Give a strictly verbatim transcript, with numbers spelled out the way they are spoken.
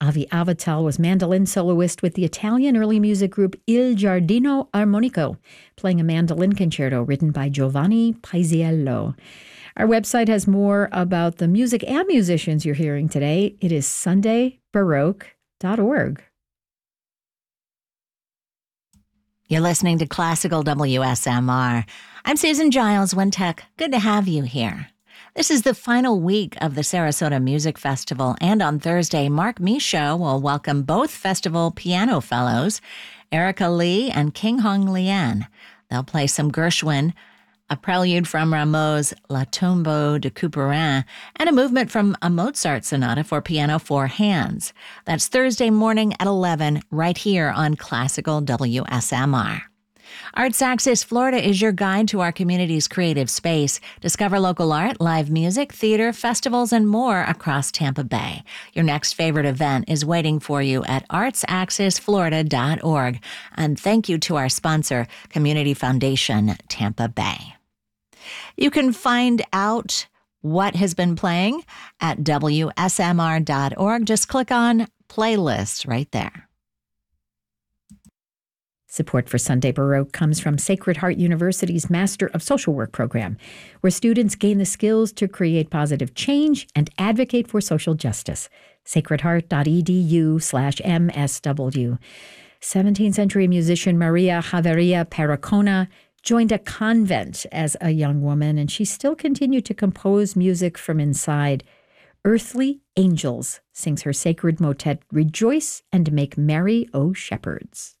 Avi Avital was mandolin soloist with the Italian early music group Il Giardino Armonico, playing a mandolin concerto written by Giovanni Paisiello. Our website has more about the music and musicians you're hearing today. It is sunday baroque dot org. You're listening to Classical W S M R. I'm Susan Giles, Wintec. Good to have you here. This is the final week of the Sarasota Music Festival, and on Thursday, Mark Michaud will welcome both festival piano fellows, Erica Lee and King Hong Lian. They'll play some Gershwin, a prelude from Rameau's La Tombeau de Couperin, and a movement from a Mozart sonata for piano four hands. That's Thursday morning at eleven, right here on Classical W S M R. Arts Axis Florida is your guide to our community's creative space. Discover local art, live music, theater, festivals, and more across Tampa Bay. Your next favorite event is waiting for you at arts axis florida dot org. And thank you to our sponsor, Community Foundation Tampa Bay. You can find out what has been playing at W S M R dot org. Just click on Playlists right there. Support for Sunday Baroque comes from Sacred Heart University's Master of Social Work program, where students gain the skills to create positive change and advocate for social justice. sacred heart dot e d u slash M S W. seventeenth century musician Maria Javeria Pericona joined a convent as a young woman, and she still continued to compose music from inside. Earthly Angels sings her sacred motet, Rejoice and Make Merry, O Shepherds.